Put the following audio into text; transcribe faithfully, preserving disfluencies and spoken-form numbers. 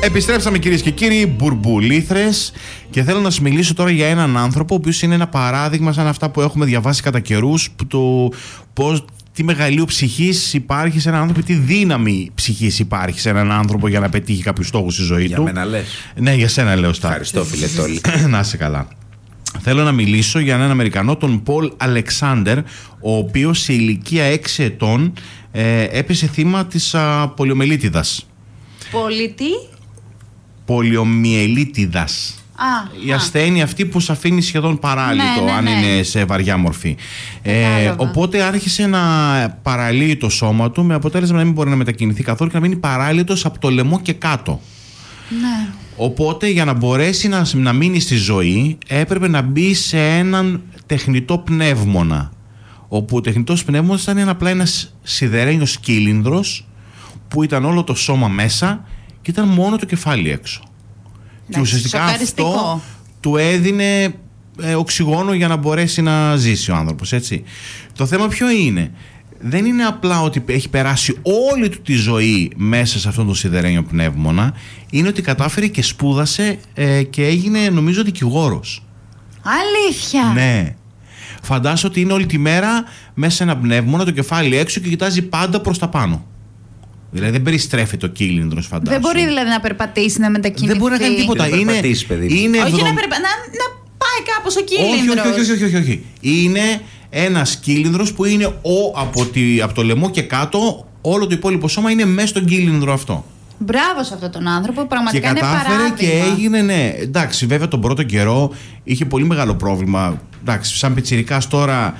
Επιστρέψαμε κυρίες και κύριοι, μπουρμπουλήθρες, και θέλω να σας μιλήσω τώρα για έναν άνθρωπο ο οποίος είναι ένα παράδειγμα σαν αυτά που έχουμε διαβάσει κατά καιρούς, που το πώς, τι μεγαλείο ψυχής υπάρχει σε έναν άνθρωπο, τι δύναμη ψυχής υπάρχει σε έναν άνθρωπο για να πετύχει κάποιους στόχους στη ζωή για του. Για μένα λες? Ναι, για σένα λέω. Ευχαριστώ φίλε Τόλι. Να είσαι καλά. Θέλω να μιλήσω για έναν Αμερικανό, τον Πολ Αλεξάντερ, ο οποίος σε ηλικία έξι ετών ε, έπεσε θύμα της α, πολιομιελίτιδας. Πολίτη. Πολιομιελίτιδας. Α, η α. ασθένεια αυτή που σε αφήνει σχεδόν παράλυτο, ναι, ναι, αν ναι. είναι σε βαριά μορφή. Ε, οπότε άρχισε να παραλύει το σώμα του, με αποτέλεσμα να μην μπορεί να μετακινηθεί καθόλου και να μείνει παράλυτος από το λαιμό και κάτω. Ναι. Οπότε για να μπορέσει να, να μείνει στη ζωή έπρεπε να μπει σε έναν τεχνητό πνεύμονα, όπου ο τεχνητός πνεύμονας ήταν ένα, απλά ένας σιδερένιος κύλινδρος που ήταν όλο το σώμα μέσα και ήταν μόνο το κεφάλι έξω. Και ουσιαστικά αυτό του έδινε ε, οξυγόνο για να μπορέσει να ζήσει ο άνθρωπος, έτσι. Το θέμα ποιο είναι? Δεν είναι απλά ότι έχει περάσει όλη του τη ζωή μέσα σε αυτόν τον σιδερένιο πνεύμονα, είναι ότι κατάφερε και σπούδασε ε, και έγινε, νομίζω, δικηγόρος. Αλήθεια? Ναι. Φαντάσου ότι είναι όλη τη μέρα μέσα σε ένα πνεύμονα, το κεφάλι έξω και κοιτάζει πάντα προς τα πάνω. Δηλαδή δεν περιστρέφει το κύλινδρος, φαντάσου. Δεν μπορεί δηλαδή να περπατήσει, να μετακινηθεί. Δεν μπορεί να κάνει τίποτα. Δεν είναι, παιδί. είναι όχι ευδο... να, περπα... να, να πάει κάπως ο κύλινδρος. Όχι, όχι, όχι, όχι, όχι. Είναι ένας κύλινδρος που είναι ο, από, τη, από το λαιμό και κάτω, όλο το υπόλοιπο σώμα είναι μέσα στον κύλινδρο αυτό. Μπράβο σε αυτόν τον άνθρωπο, πραγματικά είναι παράδειγμα. Και κατάφερε και έγινε, ναι. Εντάξει, βέβαια τον πρώτο καιρό είχε πολύ μεγάλο πρόβλημα. Εντάξει, σαν πιτσιρικάς τώρα